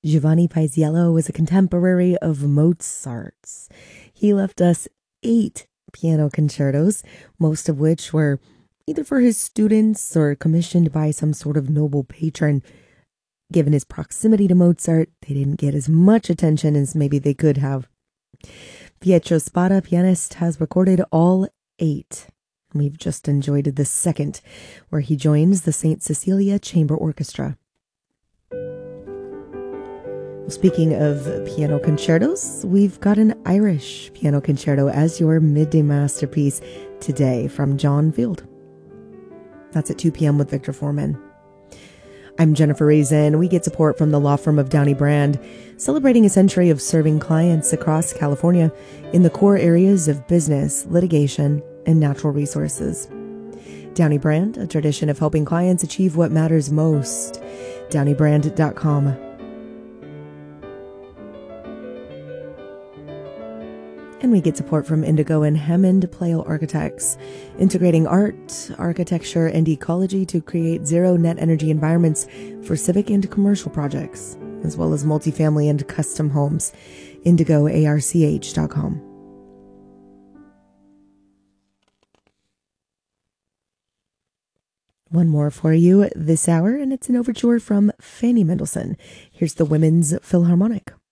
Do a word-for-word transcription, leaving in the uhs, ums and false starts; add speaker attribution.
Speaker 1: Giovanni Paisiello was a contemporary of Mozart's. He left us eight piano concertos, most of which were either for his students or commissioned by some sort of noble patron. Given his proximity to Mozart, they didn't get as much attention as maybe they could have. Pietro Spada, pianist, has recorded all eight. We've just enjoyed the second, where he joins the Saint Cecilia Chamber Orchestra. Speaking of piano concertos, we've got an Irish piano concerto as your midday masterpiece today from John Field. That's at two p.m. with Victor Foreman. I'm Jennifer Raisin. We get support from the law firm of Downey Brand, celebrating a century of serving clients across California in the core areas of business, litigation, and natural resources. Downey Brand, a tradition of helping clients achieve what matters most. downey brand dot com. And we get support from Indigo and Hammond Plale Architects, integrating art, architecture, and ecology to create zero net energy environments for civic and commercial projects, as well as multifamily and custom homes. indigo arch dot com. One more for you this hour, and it's an overture from Fanny Mendelssohn. Here's the Women's Philharmonic.